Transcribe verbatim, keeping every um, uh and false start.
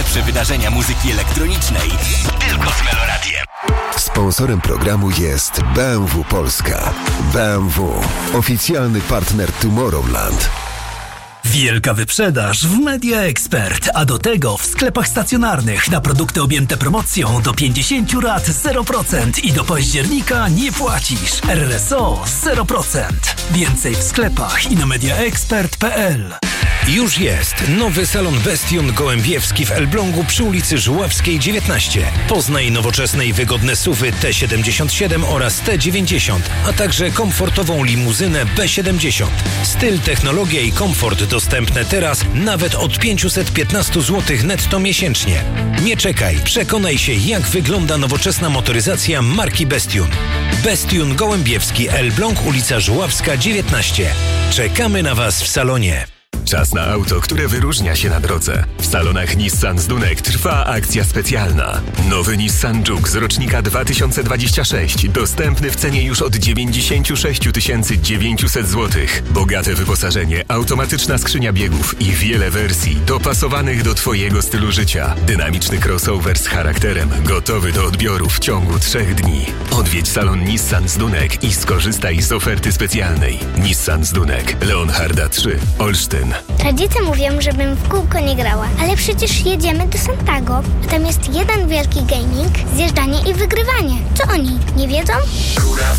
najlepsze wydarzenia muzyki elektronicznej tylko z Meloradiem. Sponsorem programu jest B M W Polska. B M W, oficjalny partner Tomorrowland. Wielka wyprzedaż w Media Expert, a do tego w sklepach stacjonarnych na produkty objęte promocją do pięćdziesiąt lat zero procent i do października nie płacisz. R S O zero procent. Więcej w sklepach i na mediaexpert kropka p l. Już jest nowy salon Bestion Gołębiewski w Elblągu przy ulicy Żuławskiej dziewiętnaście. Poznaj nowoczesne i wygodne suwy T siedemdziesiąt siedem oraz T dziewięćdziesiąt, a także komfortową limuzynę B siedemdziesiąt. Styl, technologia i komfort dostępne teraz nawet od pięćset piętnaście złotych netto miesięcznie. Nie czekaj, przekonaj się, jak wygląda nowoczesna motoryzacja marki Bestion. Bestion Gołębiewski, Elbląg, ulica Żuławska dziewiętnaście. Czekamy na Was w salonie. Czas na auto, które wyróżnia się na drodze. W salonach Nissan z Dunek trwa akcja specjalna. Nowy Nissan Juke z rocznika dwa tysiące dwudziestego szóstego dostępny w cenie już od dziewięćdziesiąt sześć tysięcy dziewięćset złotych. Bogate wyposażenie, automatyczna skrzynia biegów i wiele wersji dopasowanych do Twojego stylu życia. Dynamiczny crossover z charakterem, gotowy do odbioru w ciągu trzech dni. Odwiedź salon Nissan z Dunek i skorzystaj z oferty specjalnej. Nissan z Dunek, Leonharda trzy, Olsztyn. Rodzice mówią, żebym w kółko nie grała, ale przecież jedziemy do Santago. Tam jest jeden wielki gaming, zjeżdżanie i wygrywanie. Co oni, nie wiedzą? Góra